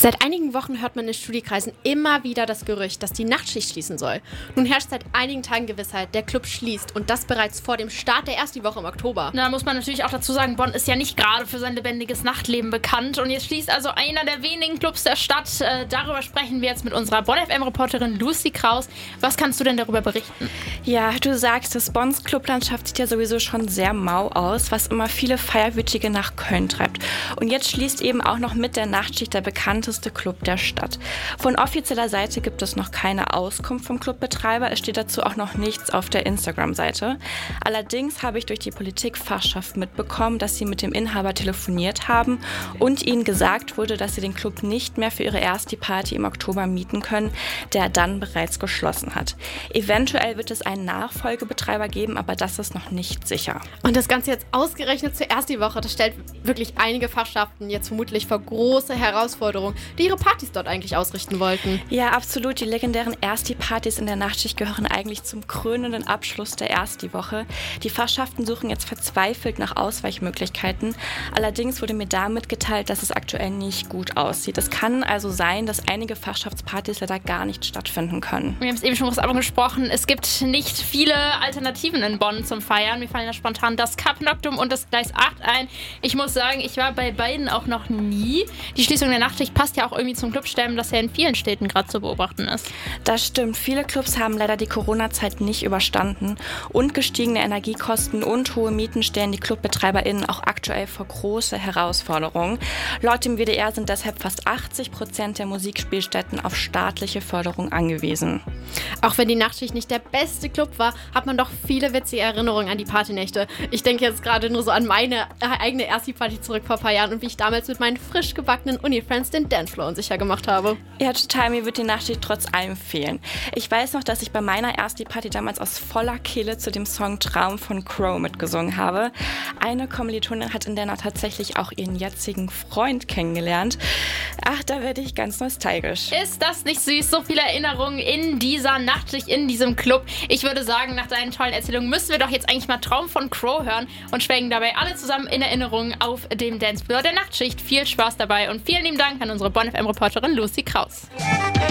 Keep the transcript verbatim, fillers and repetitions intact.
Seit einigen Wochen hört man in Studiekreisen immer wieder das Gerücht, dass die Nachtschicht schließen soll. Nun herrscht seit einigen Tagen Gewissheit, der Club schließt und das bereits vor dem Start der ersten Woche im Oktober. Da muss man natürlich auch dazu sagen, Bonn ist ja nicht gerade für sein lebendiges Nachtleben bekannt und jetzt schließt also einer der wenigen Clubs der Stadt. Äh, darüber sprechen wir jetzt mit unserer Bonn F M-Reporterin Lucy Kraus. Was kannst du denn darüber berichten? Ja, du sagst es, Bonns Clublandschaft sieht ja sowieso schon sehr mau aus, was immer viele Feierwütige nach Köln treibt. Und jetzt schließt eben auch noch mit der Nachtschicht der bekannteste Club der Stadt. Von offizieller Seite gibt es noch keine Auskunft vom Clubbetreiber. Es steht dazu auch noch nichts auf der Instagram-Seite. Allerdings habe ich durch die Politikfachschaft mitbekommen, dass sie mit dem Inhaber telefoniert haben und ihnen gesagt wurde, dass sie den Club nicht mehr für ihre erste Party im Oktober mieten können, der dann bereits geschlossen hat. Eventuell wird es einen Nachfolgebetreiber geben, aber das ist noch nicht sicher. Und das Ganze jetzt ausgerechnet zuerst die Woche, das stellt wirklich einige Fachschaften jetzt vermutlich vor große Herausforderungen, die ihre Partys dort eigentlich ausrichten wollten. Ja, absolut. Die legendären Ersti-Partys in der Nachtschicht gehören eigentlich zum krönenden Abschluss der Ersti-Woche. Die Fachschaften suchen jetzt verzweifelt nach Ausweichmöglichkeiten. Allerdings wurde mir da mitgeteilt, dass es aktuell nicht gut aussieht. Es kann also sein, dass einige Fachschaftspartys leider gar nicht stattfinden können. Wir haben es eben schon was angesprochen. Es gibt nicht viele Alternativen in Bonn zum Feiern. Mir fallen da spontan das Cup Noctum und das Gleis acht ein. Ich muss sagen, ich war bei beiden auch noch nie. Die Schließung der Nachtschicht passt ja auch irgendwie zum Clubsterben, das ja in vielen Städten gerade zu beobachten ist. Das stimmt. Viele Clubs haben leider die Corona-Zeit nicht überstanden. Und gestiegene Energiekosten und hohe Mieten stellen die ClubbetreiberInnen auch aktuell vor große Herausforderungen. Laut dem W D R sind deshalb fast achtzig Prozent der Musikspielstätten auf staatliche Förderung angewiesen. Auch wenn die Nachtschicht nicht der beste Club war, hat man doch viele witzige Erinnerungen an die Partynächte. Ich denke jetzt gerade nur so an meine eigene Ersti-Party zurück vor ein paar Jahren und wie ich damals mit meinen frisch gebackenen Uni-Friends den Dancefloor unsicher gemacht habe. Ja, total. Mir wird die Nachtschicht trotz allem fehlen. Ich weiß noch, dass ich bei meiner Ersti-Party damals aus voller Kehle zu dem Song Traum von Crow mitgesungen habe. Eine Kommilitonin hat in der Nacht tatsächlich auch ihren jetzigen Freund kennengelernt. Ach, da werde ich ganz nostalgisch. Ist das nicht süß? So viele Erinnerungen in dieser Nachtschicht, in diesem Club. Ich würde sagen, nach deinen tollen Erzählungen müssen wir doch jetzt eigentlich mal Traum von Crow hören und schwelgen dabei alle zusammen in Erinnerung auf dem Dancefloor der Nachtschicht. Viel Spaß dabei und vielen lieben Dank an unsere Bonn F M-Reporterin Lucy Kraus.